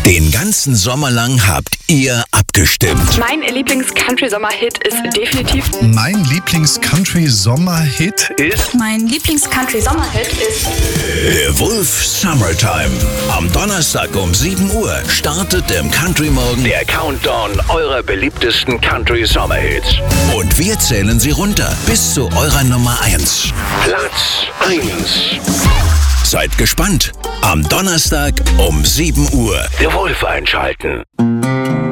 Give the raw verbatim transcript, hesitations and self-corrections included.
Den ganzen Sommer lang habt ihr abgestimmt. Mein Lieblings-Country-Sommer-Hit ist definitiv... Mein Lieblings-Country-Sommer-Hit ist... Mein Lieblings-Country-Sommer-Hit ist... The Wolf Summertime. Am Donnerstag um sieben Uhr startet im Country Morgen der Countdown eurer beliebtesten Country-Sommer-Hits. Und wir zählen sie runter bis zu eurer Nummer eins. Platz eins. Seid gespannt. Am Donnerstag um sieben Uhr. Der Wolf einschalten.